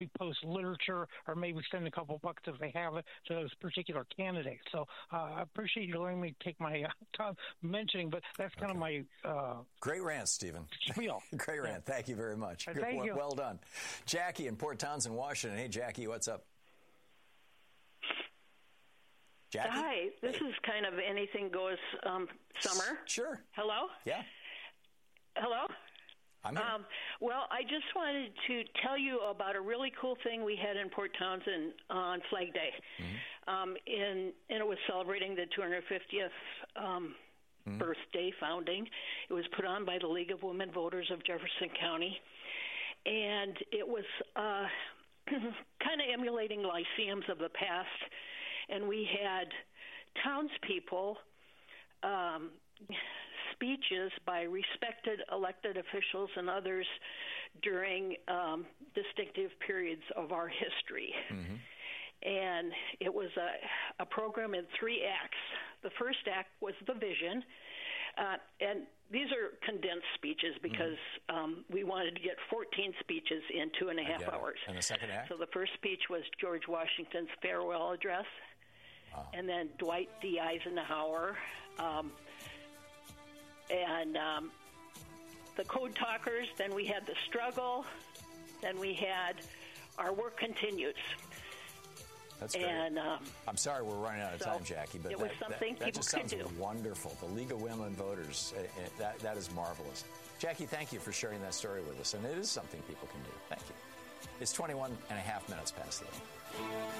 post literature or maybe send a couple bucks if they have it to those particular candidates. So I appreciate you letting me take my time mentioning, but that's kind of my great rant, Stephen. Spiel. Great rant. Thank you very much. Thank you. Well done. Jackie in Port Townsend, Washington. Hey, Jackie, what's up? Jackie? Hi. This is kind of anything goes summer. Sure. Hello? Yeah. Hello? I'm here. Well, I just wanted to tell you about a really cool thing we had in Port Townsend on Flag Day. And it was celebrating the 250th birthday founding. It was put on by the League of Women Voters of Jefferson County. And it was kind of emulating lyceums of the past. And we had townspeople speeches by respected elected officials and others during distinctive periods of our history. And it was a program in 3 acts. The first act was the vision. And these are condensed speeches because we wanted to get 14 speeches in 2.5 hours. And the second act? So the first speech was George Washington's farewell address. And then Dwight D. Eisenhower, and the Code Talkers. Then we had the struggle. Then we had Our Work Continues. That's great. And I'm sorry we're running out of time, Jackie, but it was something that just people sounds could do. Wonderful. The League of Women Voters, that is marvelous. Jackie, thank you for sharing that story with us, and it is something people can do. Thank you. It's 21 and a half minutes past the hour.